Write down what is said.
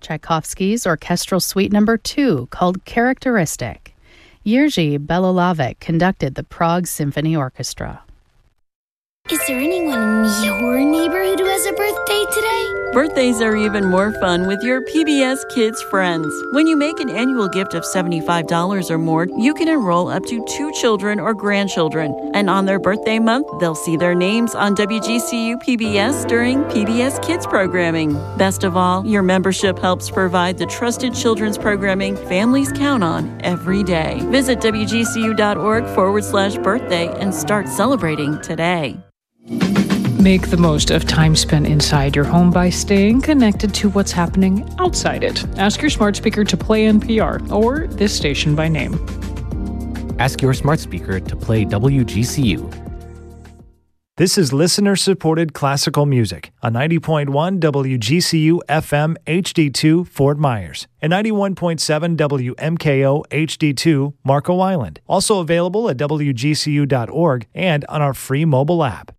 Tchaikovsky's Orchestral Suite No. 2, called Characteristic. Jerzy Belolavec conducted the Prague Symphony Orchestra. Is there anyone in your neighborhood who has a birthday today? Birthdays are even more fun with your PBS Kids friends. When you make an annual gift of $75 or more, you can enroll up to 2 children or grandchildren. And on their birthday month, they'll see their names on WGCU PBS during PBS Kids programming. Best of all, your membership helps provide the trusted children's programming families count on every day. Visit WGCU.org/birthday and start celebrating today. Make the most of time spent inside your home by staying connected to what's happening outside it. Ask your smart speaker to play NPR or this station by name. Ask your smart speaker to play WGCU. This is listener-supported classical music on 90.1 WGCU FM HD2 Fort Myers and 91.7 WMKO HD2 Marco Island. Also available at WGCU.org and on our free mobile app.